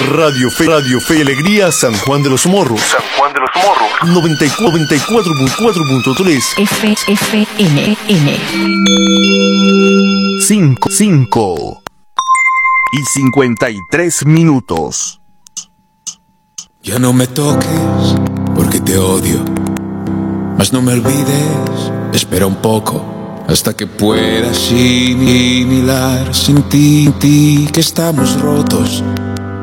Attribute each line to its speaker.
Speaker 1: Radio Fe y Alegría San Juan de los Morros. 94.4.3
Speaker 2: FFNN
Speaker 3: 5 y 53 minutos.
Speaker 4: Ya no me toques porque te odio, mas no me olvides, espera un poco hasta que puedas asimilar sin ti que estamos rotos.